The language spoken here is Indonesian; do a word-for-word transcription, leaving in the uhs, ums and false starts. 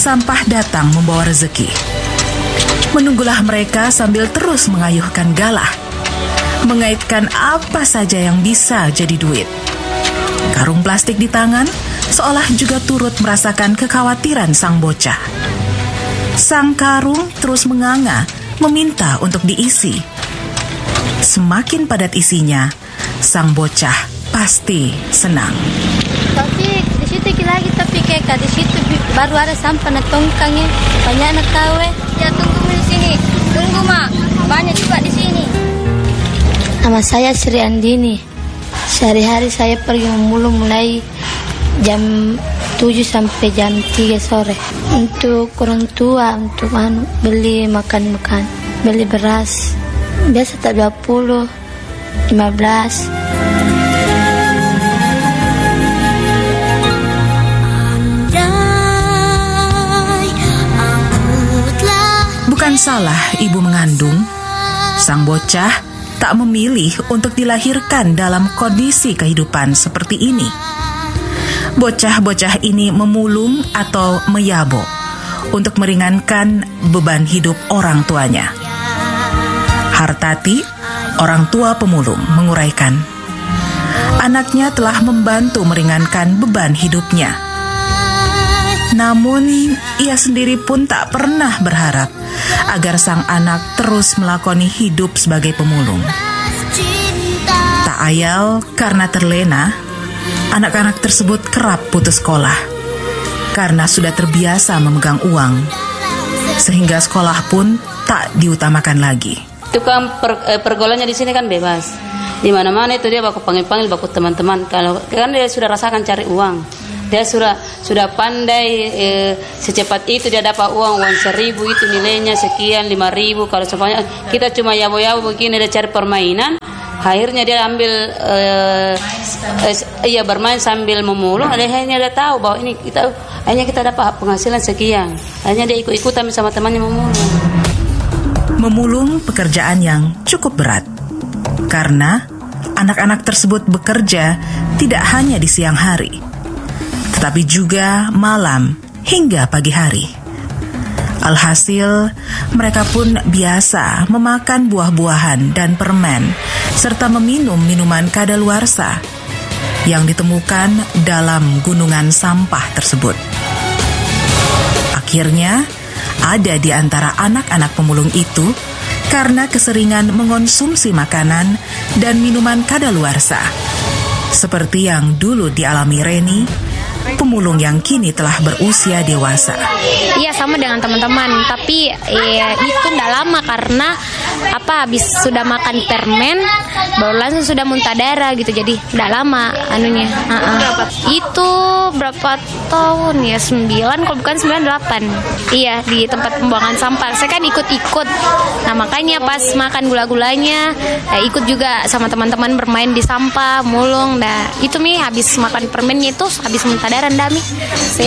sampah datang membawa rezeki. Menunggulah mereka sambil terus mengayuhkan galah, mengaitkan apa saja yang bisa jadi duit. Karung plastik di tangan seolah juga turut merasakan kekhawatiran sang bocah. Sang karung terus menganga, meminta untuk diisi. Semakin padat isinya, sang bocah pasti senang. Tapi di situ lagi tapi kayak di situ baru ada sampah na tongkangnya banyak anak kawe. Ya tunggu di sini, tunggu mak, banyak juga di sini. Nama saya Sri Andini. Sehari-hari saya pergi memulung mulai jam tujuh sampai jam tiga sore. Untuk orang tua, untuk anu, beli makan-makan, beli beras. Biasa tak dua puluh, lima belas. Bukan salah ibu mengandung, sang bocah tak memilih untuk dilahirkan dalam kondisi kehidupan seperti ini. Bocah-bocah ini memulung atau meyabo untuk meringankan beban hidup orang tuanya. Hartati, orang tua pemulung, menguraikan, anaknya telah membantu meringankan beban hidupnya. Namun, ia sendiri pun tak pernah berharap agar sang anak terus melakoni hidup sebagai pemulung. Tak ayal karena terlena, anak-anak tersebut kerap putus sekolah karena sudah terbiasa memegang uang, sehingga sekolah pun tak diutamakan lagi. Tukang per, eh, pergaulannya di sini kan bebas. Di mana-mana itu dia baku panggil-panggil baku teman-teman. Kalau kan dia sudah rasakan cari uang. Dia sudah sudah pandai eh, secepat itu dia dapat uang uang seribu itu nilainya sekian lima ribu. Kalau semuanya kita cuma yabo-yabo begini dia cari permainan, akhirnya dia ambil eh, eh, iya bermain sambil memulung. Akhirnya dia tahu bahwa ini kita akhirnya kita dapat penghasilan sekian. Akhirnya dia ikut-ikutan sama temannya memulung. Memulung pekerjaan yang cukup berat karena anak-anak tersebut bekerja tidak hanya di siang hari, tetapi juga malam hingga pagi hari. Alhasil, mereka pun biasa memakan buah-buahan dan permen, serta meminum minuman kadaluarsa yang ditemukan dalam gunungan sampah tersebut. Akhirnya, ada di antara anak-anak pemulung itu karena keseringan mengonsumsi makanan dan minuman kadaluarsa, seperti yang dulu dialami Reni, pemulung yang kini telah berusia dewasa. Iya, sama dengan teman-teman, tapi eh, itu tidak lama karena apa habis sudah makan permen baru langsung sudah muntah darah gitu, jadi tidak lama anunya. Uh-uh. Itu berapa tahun ya? Sembilan, kalau bukan sembilan delapan. Iya, di tempat pembuangan sampah. Saya kan ikut-ikut. Nah makanya pas makan gula-gulanya eh, ikut juga sama teman-teman bermain di sampah, mulung. Nah itu mi habis makan permennya itu habis muntah darah dami.